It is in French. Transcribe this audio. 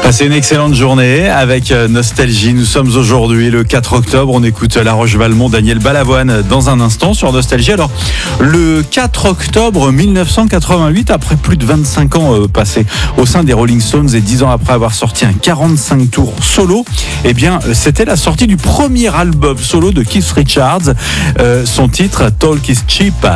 Passez une excellente journée avec Nostalgie. Nous sommes aujourd'hui le 4 octobre. On écoute La Roche-Valmont, Daniel Balavoine dans un instant sur Nostalgie. Alors, le 4 octobre 1988, après plus de 25 ans passés au sein des Rolling Stones et 10 ans après avoir sorti un 45 tours solo, eh bien, c'était la sortie du premier album solo de Keith Richards. Son titre, Talk is Cheap.